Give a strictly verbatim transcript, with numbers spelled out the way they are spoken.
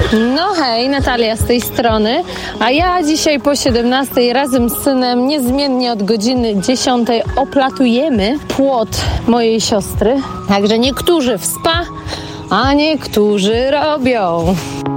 No hej, Natalia z tej strony, a ja dzisiaj po siedemnastej razem z synem niezmiennie od godziny dziesiątej oplatujemy płot mojej siostry. Także niektórzy w spa, a niektórzy robią.